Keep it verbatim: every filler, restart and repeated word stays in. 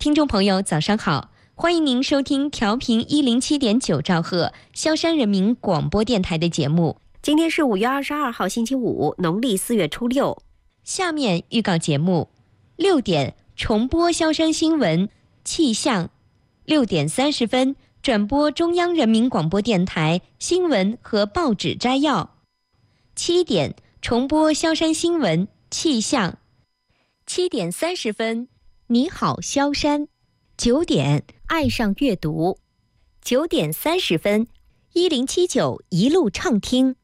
听众朋友，早上好，欢迎您收听调频一零七点九兆赫萧山人民广播电台的节目。 今天是五月二十二号，星期五，农历四月初六。 下面预告节目：六点重播萧山新闻、气象；六点三十分转播中央人民广播电台新闻和报纸摘要；七点重播萧山新闻、气象；七点三十分。你好，萧山。九点，爱上阅读。九点三十分，一零七九一路畅听。